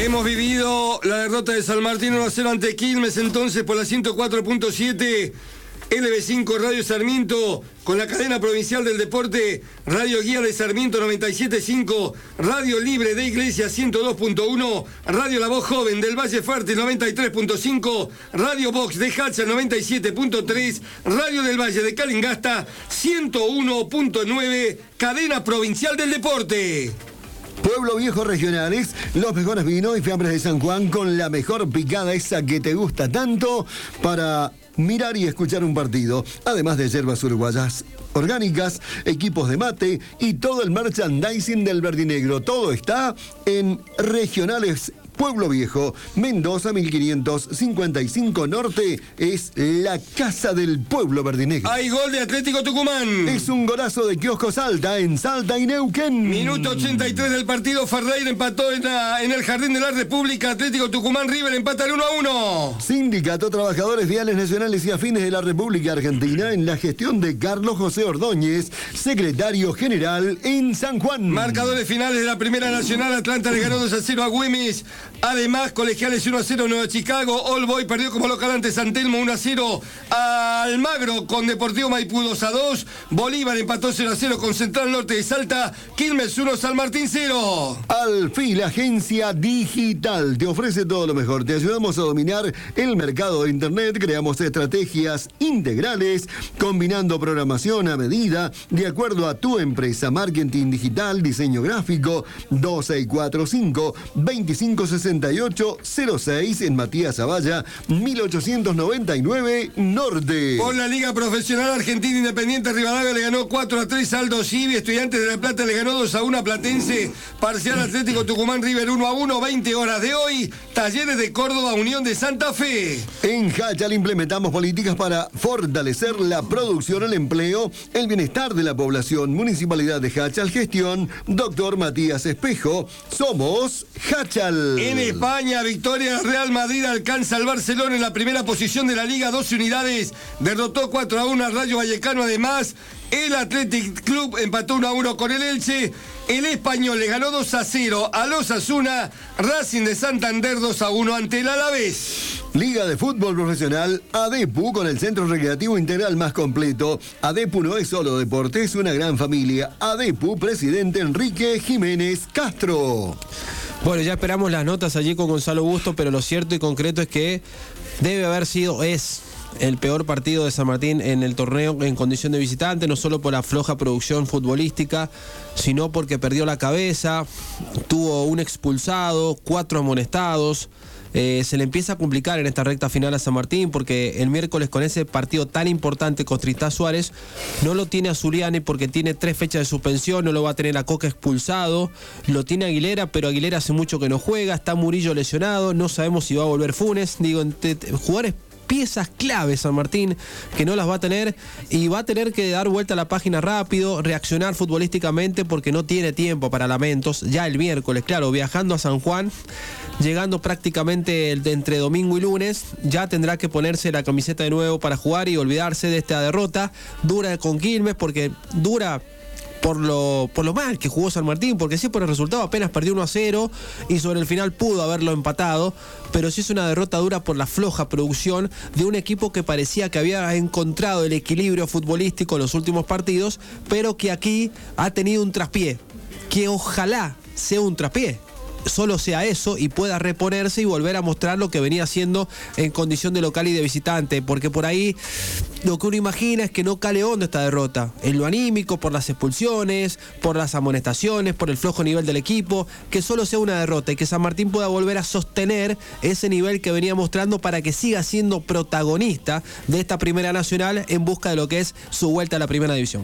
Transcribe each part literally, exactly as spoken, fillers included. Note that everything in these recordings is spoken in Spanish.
Hemos vivido la derrota de San Martín uno a cero ante Quilmes, entonces por la ciento cuatro punto siete, L B cinco Radio Sarmiento, con la cadena provincial del deporte, Radio Guía de Sarmiento noventa y siete punto cinco, Radio Libre de Iglesia ciento dos punto uno, Radio La Voz Joven del Valle Fértil noventa y tres punto cinco, Radio Box de Hacha noventa y siete punto tres, Radio del Valle de Calingasta ciento uno punto nueve, cadena provincial del deporte. Pueblo Viejo Regionales, los mejores vinos y fiambres de San Juan con la mejor picada esa que te gusta tanto para mirar y escuchar un partido. Además de hierbas uruguayas orgánicas, equipos de mate y todo el merchandising del verdinegro. Todo está en Regionales Pueblo Viejo, Mendoza mil quinientos cincuenta y cinco Norte, es la casa del pueblo verdinegro. Hay gol de Atlético Tucumán. Es un golazo de Kiosco Salta en Salta y Neuquén. Minuto ochenta y tres del partido, Ferreira empató en, la, en el Jardín de la República. Atlético Tucumán, River empata el uno a uno. Sindicato Trabajadores Viales Nacionales y Afines de la República Argentina en la gestión de Carlos José Ordóñez, secretario general en San Juan. Marcadores finales de la Primera Nacional, Atlanta le ganó dos a cero a Güemes. Además, Colegiales uno a cero Nueva Chicago. All Boy perdió como local ante San Telmo uno a cero a Almagro con Deportivo Maipú dos a dos. Bolívar empató cero a cero con Central Norte de Salta. Quilmes uno, San Martín cero. Alfil, agencia digital, te ofrece todo lo mejor. Te ayudamos a dominar el mercado de Internet. Creamos estrategias integrales, combinando programación a medida, de acuerdo a tu empresa. Marketing digital, diseño gráfico, dos seis cuatro cinco, veinticinco sesenta y ocho cero seis en Matías Zavalla, mil ochocientos noventa y nueve Norte. Por la Liga Profesional Argentina, Independiente Rivadavia le ganó cuatro a tres a Aldo Civi. Estudiantes de La Plata le ganó dos a uno a Platense. Parcial Atlético Tucumán River uno a uno, veinte horas de hoy. Talleres de Córdoba, Unión de Santa Fe. En Hachal implementamos políticas para fortalecer la producción, el empleo, el bienestar de la población. Municipalidad de Hachal, gestión doctor Matías Espejo. Somos Hachal. En España, victoria del Real Madrid, alcanza al Barcelona en la primera posición de la Liga, doce unidades, derrotó cuatro a uno al Rayo Vallecano. Además, el Athletic Club empató uno a uno con el Elche. El Español le ganó dos a cero al Osasuna. Racing de Santander dos a uno ante el Alavés. Liga de Fútbol Profesional, ADEPU, con el centro recreativo integral más completo. ADEPU no es solo deporte, es una gran familia. ADEPU, presidente Enrique Jiménez Castro. Bueno, ya esperamos las notas allí con Gonzalo Busto, pero lo cierto y concreto es que debe haber sido, es el peor partido de San Martín en el torneo en condición de visitante, no solo por la floja producción futbolística, sino porque perdió la cabeza, tuvo un expulsado, cuatro amonestados. Eh, se le empieza a complicar en esta recta final a San Martín, porque el miércoles con ese partido tan importante con Tristán Suárez no lo tiene a Zuliani porque tiene tres fechas de suspensión, no lo va a tener a Coca expulsado, lo tiene Aguilera, pero Aguilera hace mucho que no juega, está Murillo lesionado, no sabemos si va a volver Funes. Digo, entre jugadores, piezas claves San Martín que no las va a tener, y va a tener que dar vuelta a la página rápido, reaccionar futbolísticamente, porque no tiene tiempo para lamentos. Ya el miércoles, claro, viajando a San Juan, llegando prácticamente entre domingo y lunes, ya tendrá que ponerse la camiseta de nuevo para jugar y olvidarse de esta derrota dura con Quilmes, porque dura por lo, por lo mal que jugó San Martín, porque sí, por el resultado apenas perdió uno a cero y sobre el final pudo haberlo empatado, pero sí es una derrota dura por la floja producción de un equipo que parecía que había encontrado el equilibrio futbolístico en los últimos partidos, pero que aquí ha tenido un traspié, que ojalá sea un traspié, solo sea eso y pueda reponerse y volver a mostrar lo que venía haciendo en condición de local y de visitante, porque por ahí lo que uno imagina es que no cale hondo esta derrota, en lo anímico, por las expulsiones, por las amonestaciones, por el flojo nivel del equipo, que solo sea una derrota y que San Martín pueda volver a sostener ese nivel que venía mostrando para que siga siendo protagonista de esta Primera Nacional en busca de lo que es su vuelta a la Primera División.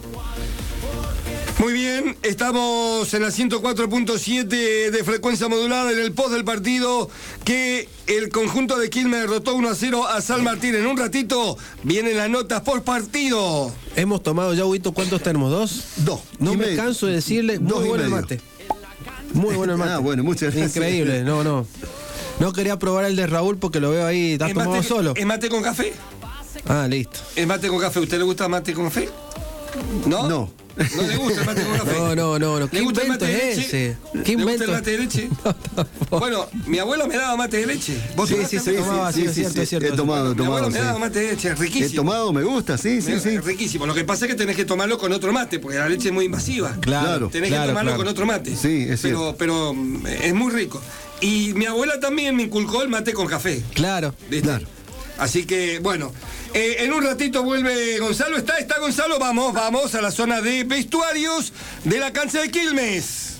Muy bien, estamos en la ciento cuatro punto siete de frecuencia modulada en el post del partido que el conjunto de Quilmes derrotó uno a cero a San Martín. En un ratito vienen las notas por partido. Hemos tomado ya, Huito, ¿cuántos tenemos? ¿Dos? Dos. No me canso de decirle, muy bueno el mate. Muy bueno el mate. Ah, bueno, muchas gracias. Increíble, no, no. No quería probar el de Raúl porque lo veo ahí, está tomado mate, solo. ¿Es mate con café? Ah, listo. ¿Es mate con café? ¿Usted le gusta mate con café? ¿No? No. No le gusta el mate con café. No, no, no, no. ¿Qué ¿Le gusta el invento mate de es leche? ese? ¿Le ¿Qué gusta invento? el mate de leche? No, tampoco. Bueno, mi abuelo me daba mate de leche. ¿Vos Sí, tomaste sí, sí, mate? tomaba, sí, es cierto, es cierto. He tomado, he Mi abuelo tomado, me sí. daba mate de leche, He riquísimo. tomado, me gusta, sí, sí, Me- sí. Riquísimo. Lo que pasa es que tenés que tomarlo con otro mate, porque la leche es muy invasiva. Claro, Tenés claro, que tomarlo claro. con otro mate. Sí, es pero, cierto. pero mm, es muy rico. Y mi abuela también me inculcó el mate con café. Claro. ¿Viste? Claro. Así que, bueno, eh, en un ratito vuelve Gonzalo. ¿Está? ¿Está Gonzalo? Vamos, vamos a la zona de vestuarios de la cancha de Quilmes.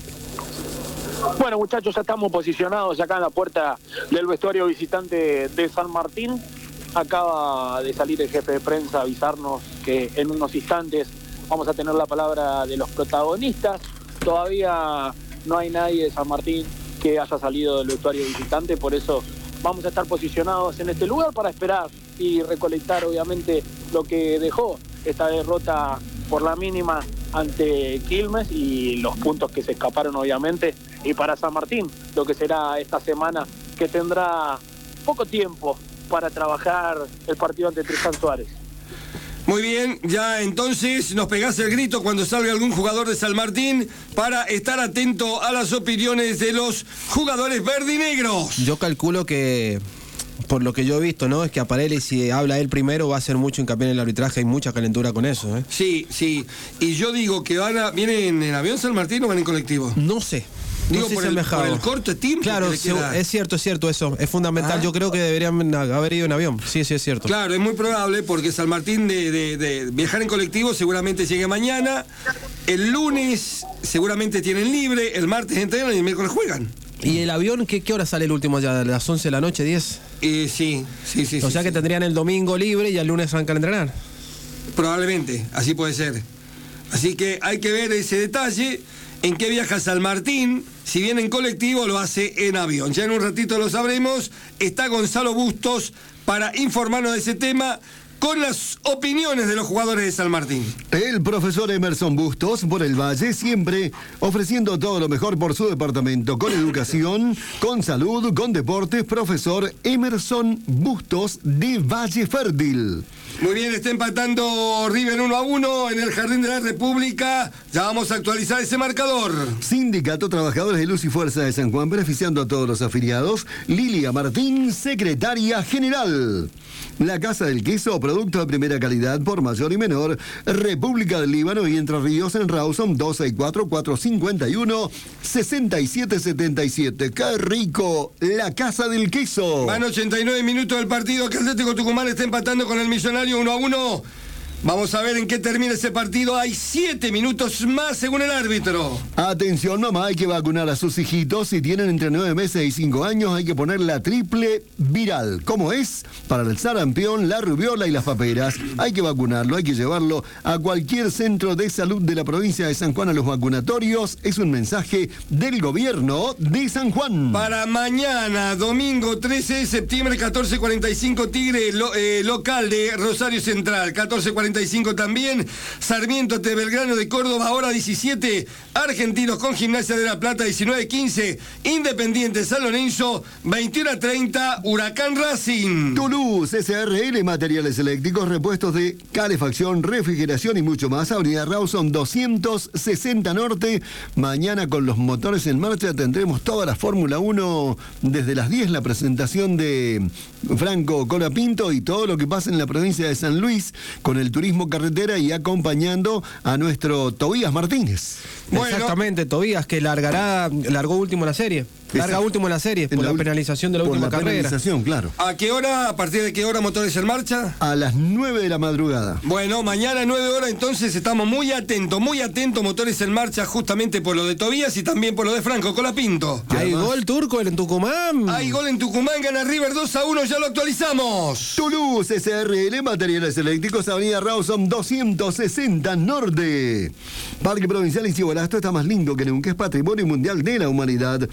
Bueno, muchachos, ya estamos posicionados acá en la puerta del vestuario visitante de San Martín. Acaba de salir el jefe de prensa a avisarnos que en unos instantes vamos a tener la palabra de los protagonistas. Todavía no hay nadie de San Martín que haya salido del vestuario visitante, por eso vamos a estar posicionados en este lugar para esperar y recolectar obviamente lo que dejó esta derrota por la mínima ante Quilmes y los puntos que se escaparon obviamente, y para San Martín lo que será esta semana, que tendrá poco tiempo para trabajar el partido ante Tristan Suárez. Muy bien, ya entonces nos pegás el grito cuando salga algún jugador de San Martín para estar atento a las opiniones de los jugadores verdinegros. Yo calculo que, por lo que yo he visto, ¿no? Es que Aparelli, si habla él primero, va a hacer mucho hincapié en el arbitraje. Hay mucha calentura con eso, ¿eh? Sí, sí. Y yo digo que van a, ¿vienen en avión San Martín o van en colectivo? No sé. No Digo, sé por si el- han viajado. por el corto tiempo Claro, que le se- queda. es cierto, es cierto eso. Es fundamental. Ah. Yo creo que deberían haber ido en avión. Sí, sí, es cierto. Claro, es muy probable porque San Martín de, de- de viajar en colectivo seguramente llegue mañana. El lunes seguramente tienen libre, el martes entrenan y el miércoles juegan. ¿Y el avión qué, qué hora sale el último ya? ¿A las once de la noche, diez? Eh, sí, sí, sí. O sí, sea que sí. tendrían el domingo libre y el lunes arrancan a entrenar. Probablemente, así puede ser. Así que hay que ver ese detalle. ¿En qué viaja San Martín? Si viene en colectivo, lo hace en avión. Ya en un ratito lo sabremos. Está Gonzalo Bustos para informarnos de ese tema con las opiniones de los jugadores de San Martín. El profesor Emerson Bustos por el Valle, siempre ofreciendo todo lo mejor por su departamento, con educación, con salud, con deportes. Profesor Emerson Bustos de Valle Fértil. Muy bien, está empatando River uno a uno en el Jardín de la República. Ya vamos a actualizar ese marcador. Sindicato Trabajadores de Luz y Fuerza de San Juan, beneficiando a todos los afiliados. Lilia Martín, secretaria general. La Casa del Queso, producto de primera calidad por mayor y menor. República del Líbano y Entre Ríos en Rawson, dos seis cuatro, cuatro cinco uno, seis siete siete siete. ¡Qué rico! La Casa del Queso. Van ochenta y nueve minutos del partido que Atlético Tucumán está empatando con el Millonario uno a uno. Vamos a ver en qué termina ese partido. Hay siete minutos más según el árbitro. Atención, mamá, hay que vacunar a sus hijitos. Si tienen entre nueve meses y cinco años, hay que poner la triple viral. ¿Cómo es? Para el sarampión, la rubiola y las paperas. Hay que vacunarlo, hay que llevarlo a cualquier centro de salud de la provincia de San Juan a los vacunatorios. Es un mensaje del gobierno de San Juan. Para mañana, domingo trece de septiembre, catorce cuarenta y cinco, Tigre lo- eh, local de Rosario Central. catorce cuarenta y cinco también, Sarmiento ante Belgrano de Córdoba, hora diecisiete. Argentinos con Gimnasia de la Plata, diecinueve quince. Independiente San Lorenzo, veintiuno treinta. Huracán Racing. Toulouse, S R L, materiales eléctricos, repuestos de calefacción, refrigeración y mucho más. Avenida Rawson doscientos sesenta Norte. Mañana con los motores en marcha tendremos toda la Fórmula uno desde las diez, la presentación de Franco Colapinto y todo lo que pasa en la provincia de San Luis con el turismo carretera y acompañando a nuestro Tobías Martínez. Bueno. Exactamente, Tobías, que largará, largó último la serie. Larga Exacto. último la serie En por la, ul- penalización de la por última la carrera. penalización, claro. ¿A qué hora? ¿A partir de qué hora motores en marcha? A las nueve de la madrugada. Bueno, mañana nueve horas, entonces estamos muy atentos, muy atentos, motores en marcha justamente por lo de Tobías y también por lo de Franco Colapinto. Hay además- gol turco en Tucumán. Hay gol en Tucumán, gana River dos a uno, ya lo actualizamos. Toulouse, S R L, materiales eléctricos, Avenida Rawson doscientos sesenta Norte. Parque Provincial Isidro Balasto está más lindo que nunca, es Patrimonio Mundial de la Humanidad.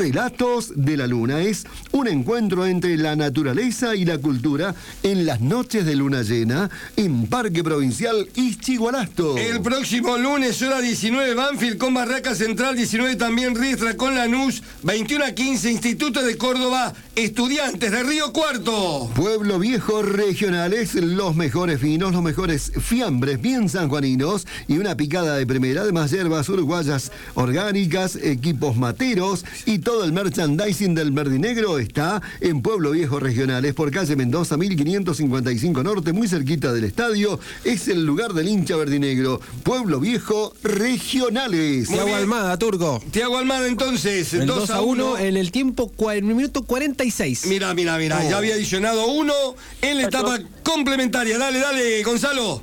Relatos de la Luna. Es un encuentro entre la naturaleza y la cultura en las noches de luna llena en Parque Provincial Ischigualasto. El próximo lunes, hora diecinueve, Banfield con Barraca Central, diecinueve también Riestra con Lanús, veintiuno a quince, Instituto de Córdoba, Estudiantes de Río Cuarto. Pueblo Viejo Regionales, los mejores vinos, los mejores fiambres bien sanjuaninos y una picada de primera, además hierbas uruguayas orgánicas, equipos materos y todo el merchandising del verdinegro está en Pueblo Viejo Regionales por calle Mendoza mil quinientos cincuenta y cinco Norte, muy cerquita del estadio. Es el lugar del hincha verdinegro. Pueblo Viejo Regionales. Tiago Almada, Turco. Tiago Almada, entonces, El dos a uno en el tiempo, en el minuto cuarenta y seis. Mira, mira, mira, Oh. ya había adicionado uno en la etapa complementaria. Dale, dale, Gonzalo.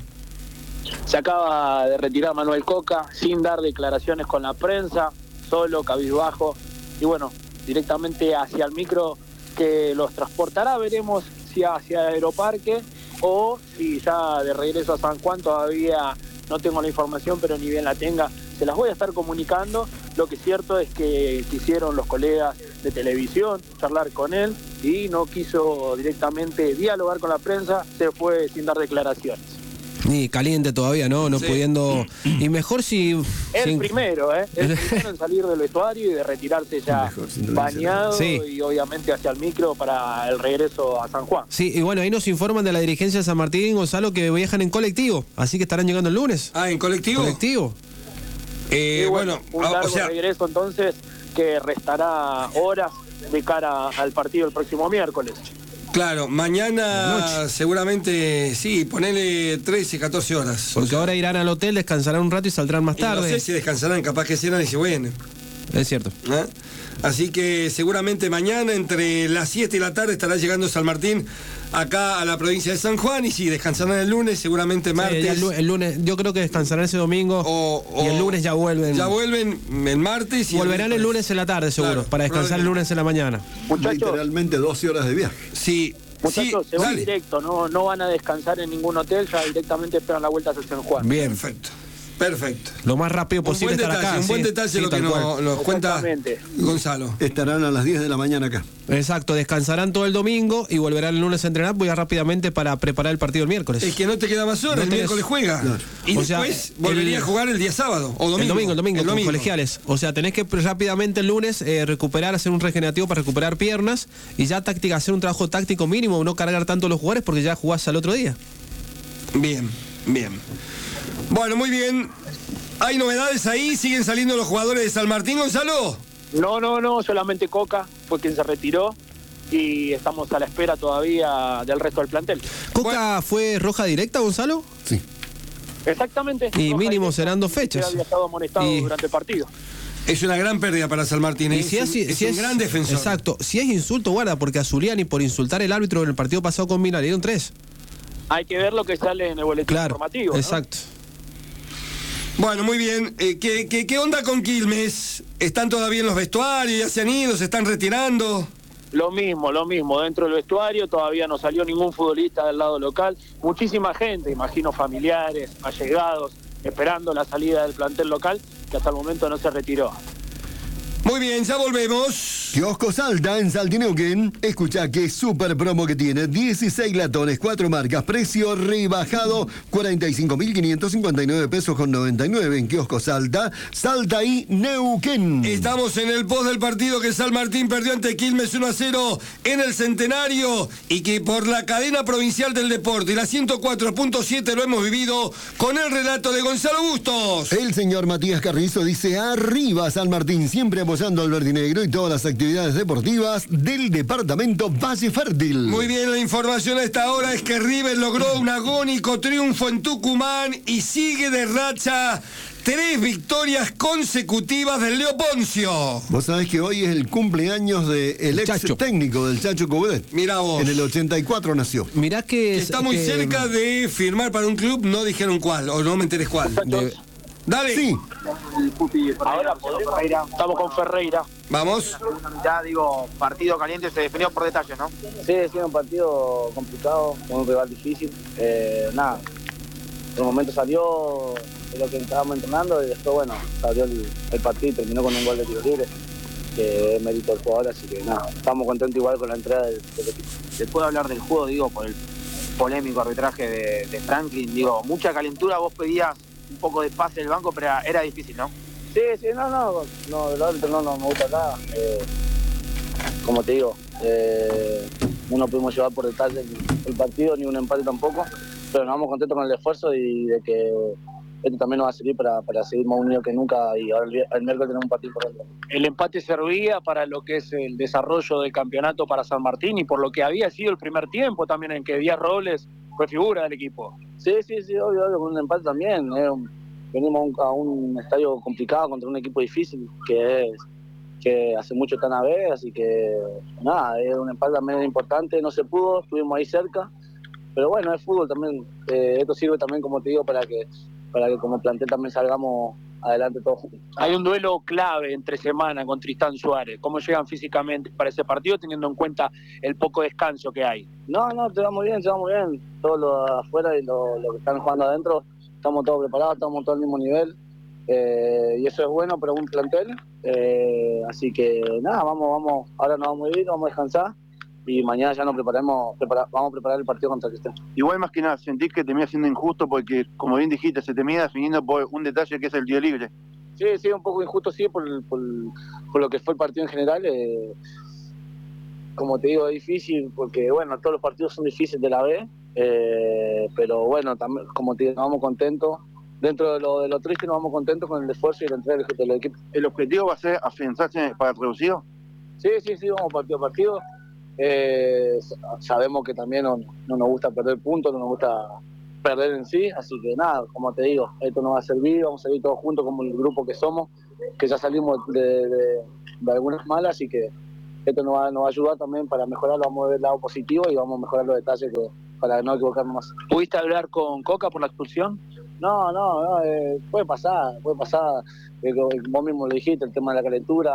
Se acaba de retirar Manuel Coca sin dar declaraciones con la prensa, solo, cabizbajo, y bueno, directamente hacia el micro que los transportará. Veremos si hacia Aeroparque o si ya de regreso a San Juan. Todavía no tengo la información, pero ni bien la tenga, se las voy a estar comunicando. Lo que es cierto es que quisieron los colegas de televisión charlar con él y no quiso directamente dialogar con la prensa, se fue sin dar declaraciones. Y caliente todavía, ¿no? No Sí. pudiendo... Y mejor si... El si- primero, ¿eh? El primero en salir del vestuario y de retirarse ya Mejor, sin duda, bañado sí. y obviamente hacia el micro para el regreso a San Juan. Sí, y bueno, ahí nos informan de la dirigencia de San Martín, Gonzalo, que viajan en colectivo, así que estarán llegando el lunes. Ah, ¿en colectivo? ¿Colectivo? Eh, Y bueno, un ah, largo o sea, regreso entonces que restará horas de cara al partido el próximo miércoles. claro, mañana seguramente, sí, ponele trece, catorce horas. Porque ahora irán al hotel, descansarán un rato y saldrán más Y no tarde. sé si descansarán, capaz que cenan y se bueno. Es cierto. ¿eh? Así que seguramente mañana entre la siesta y la tarde estará llegando San Martín acá a la provincia de San Juan, y si descansarán el lunes, seguramente martes. Sí, el, lu- el lunes, yo creo que descansarán ese domingo o, y el o- lunes ya vuelven. Ya vuelven el martes y Volverán el lunes en la tarde, seguro, Claro, para descansar el lunes en la mañana. Muchachos, Literalmente doce horas de viaje. Sí, muchachos sí, se van dale. directo, no, no van a descansar en ningún hotel, ya directamente esperan la vuelta hacia San Juan. Bien, Perfecto, perfecto. lo más rápido Un posible buen estar detalle, acá. un buen sí, detalle sí, lo que tal nos, cual. nos cuenta Exactamente. Gonzalo. Estarán a las diez de la mañana acá. Exacto, descansarán todo el domingo y volverán el lunes a entrenar, pues ya rápidamente para preparar el partido el miércoles. Es que no te queda más horas, No el tenés- miércoles juega. Claro. Y O sea, después volvería el- a jugar el día sábado o domingo. El domingo, el domingo, El con colegiales. O sea, tenés que rápidamente el lunes eh, recuperar, hacer un regenerativo para recuperar piernas y ya táctica, hacer un trabajo táctico mínimo, no cargar tanto los jugadores porque ya jugás al otro día. Bien, bien. Bueno, muy bien. ¿Hay novedades ahí? ¿Siguen saliendo los jugadores de San Martín, Gonzalo? No, no, no, solamente Coca fue quien se retiró y estamos a la espera todavía del resto del plantel. ¿Coca fue roja directa, Gonzalo? Sí. Exactamente. Y Roja mínimo directa, serán dos que fechas. Había estado amonestado Y- durante el partido. Es una gran pérdida para San Martín. Y Es, si es, un, es si un es- gran defensor. Exacto. Si es insulto, guarda, porque a Zuliani por insultar el árbitro en el partido pasado con Mina le dieron tres. Hay que ver lo que sale en el boletín Claro, informativo. ¿no? exacto. Bueno, muy bien. Eh, ¿qué, qué, qué onda con Quilmes? ¿Están todavía en los vestuarios? ¿Ya se han ido? ¿Se están retirando? Lo mismo, lo mismo. Dentro del vestuario todavía no salió ningún futbolista del lado local. Muchísima gente, imagino familiares, allegados, esperando la salida del plantel local, que hasta el momento no se retiró. Muy bien, ya volvemos. Kiosco Salta en Saltineuquén. Escucha qué super promo que tiene. dieciséis latones, cuatro marcas, precio rebajado, cuarenta y cinco mil quinientos cincuenta y nueve pesos con noventa y nueve en Kiosco Salta, Salta y Neuquén. Estamos en el post del partido que San Martín perdió ante Quilmes uno a cero en el Centenario, y que por la cadena provincial del deporte y la ciento cuatro punto siete lo hemos vivido con el relato de Gonzalo Bustos. El señor Matías Carrizo dice: arriba San Martín, siempre apoyando al verdinegro y todas las actividades deportivas del departamento Valle Fértil. Muy bien, la información a esta hora es que River logró un agónico triunfo en Tucumán y sigue de racha tres victorias consecutivas del Leo Poncio. Vos sabés que hoy es el cumpleaños del ex Chacho. técnico del Chacho Coudet. Mira vos. En el ochenta y cuatro nació. Mirá que... Está muy que- cerca de firmar para un club, no dijeron cuál, o no me enteré cuál. de- Dale. Sí, Ahora podemos ir a- estamos con Ferreira. Vamos. Ya digo, partido caliente se definió por detalles, ¿no? Sí, ha sido un partido complicado, un rival difícil. Eh, nada, por el momento salió de lo que estábamos entrenando y después, bueno, salió el, el partido y terminó con un gol de tiro libre. que es mérito del jugador, así que nada, estamos contentos igual con la entrada del, del equipo. Se puede hablar del juego, digo, por el polémico arbitraje de, de Franklin, digo, mucha calentura, vos pedías un poco de pase del banco, pero era, era difícil, ¿no? Sí, sí, no, no, no, el árbitro no, no me gusta nada. Eh, como te digo, eh, no nos pudimos llevar por detalle el, el partido, ni un empate tampoco, pero nos vamos contentos con el esfuerzo y de que esto también nos va a servir para, para seguir más unidos que nunca y ahora el, el miércoles tenemos un partido importante. El empate servía para lo que es el desarrollo del campeonato para San Martín y por lo que había sido el primer tiempo también en que Díaz Robles fue figura del equipo. Sí, sí, sí, obvio, obvio, con un empate también. Eh, venimos a un, a un estadio complicado contra un equipo difícil que es que hace mucho están a ver, así que nada, es un empate también importante, no se pudo, estuvimos ahí cerca, pero bueno, es fútbol también, eh, esto sirve también, como te digo, para que para que como plantel también salgamos adelante todos juntos. Hay un duelo clave entre semana con Tristán Suárez. ¿Cómo llegan físicamente para ese partido teniendo en cuenta el poco descanso que hay? No, no, te va muy bien, te va muy bien. Todos los afuera y los lo que están jugando adentro, estamos todos preparados, estamos todos al mismo nivel. Eh, y eso es bueno para un plantel. Eh, así que nada, vamos, vamos, ahora nos vamos a ir, vamos a descansar. Y mañana ya nos preparemos, prepara, vamos a preparar el partido contra Tristán. Igual más que nada, sentís que termina siendo injusto porque, como bien dijiste, se termina definiendo por un detalle que es el día libre. Sí, sí, un poco injusto, sí, por, por, por lo que fue el partido en general. Eh, como te digo, es difícil porque, bueno, todos los partidos son difíciles de la B, eh, pero bueno, también, como te digo, nos vamos contentos. Dentro de lo, de lo triste nos vamos contentos con el esfuerzo y la entrega del, del equipo. ¿El objetivo va a ser afianzarse para el reducido? Sí, sí, sí, vamos partido a partido. Eh, sabemos que también no, no nos gusta perder puntos, no nos gusta perder en sí, así que nada, como te digo, esto nos va a servir, vamos a salir todos juntos como el grupo que somos, que ya salimos de, de, de algunas malas, así que esto nos va, nos va a ayudar también para mejorarlo, vamos a ver el lado positivo y vamos a mejorar los detalles que, para no equivocarnos más. ¿Pudiste hablar con Coca por la expulsión? No, no, no, eh, puede pasar, puede pasar, eh, vos mismo lo dijiste, el tema de la calentura.